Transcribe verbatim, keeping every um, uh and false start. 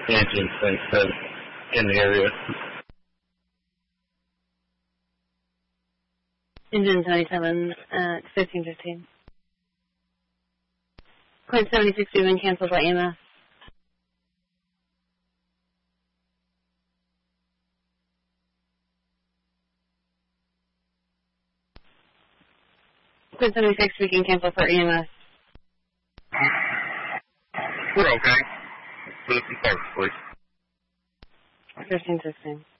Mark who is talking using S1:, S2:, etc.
S1: engine since then in the area.
S2: Engine seventy-seven at fifteen fifteen. Point seventy-six, we've been canceled by E M S. Point seventy-six, we can cancel for E M S.
S1: We're okay. Fifty-six, please.
S2: fifteen sixteen.